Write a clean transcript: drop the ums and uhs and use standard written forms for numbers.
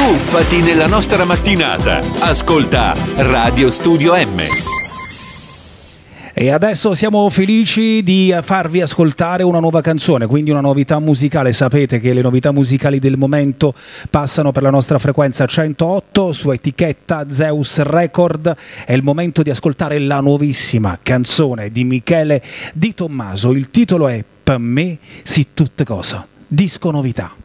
Tuffati nella nostra mattinata. Ascolta Radio Studio M. E adesso siamo felici di farvi ascoltare una nuova canzone, quindi una novità musicale. Sapete che le novità musicali del momento passano per la nostra frequenza 108 su etichetta Zeus Record. È il momento di ascoltare la nuovissima canzone di Michele Di Tommaso. Il titolo è Per me si tutte cosa. Disco novità.